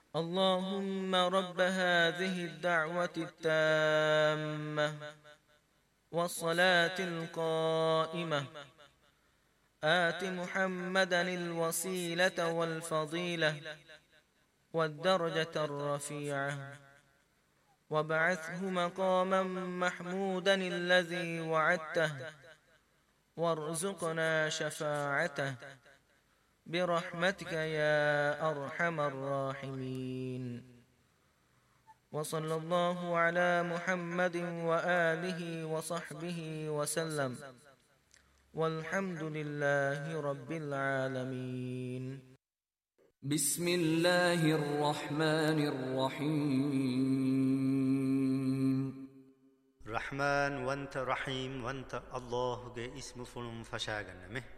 اللهم رب هذه الدعوة التامة والصلاة القائمة آت محمدا الوسيلة والفضيلة والدرجة الرفيعة وابعثه مقاما محمودا الذي وعدته وارزقنا شفاعته برحمتك يا أرحم الراحمين. وصلى الله على محمد وآله وصحبه وسلم، والحمد لله رب العالمين. بسم الله الرحمن الرحيم. رحمن وانت رحيم وانت الله جي اسم فلم فشاغن مه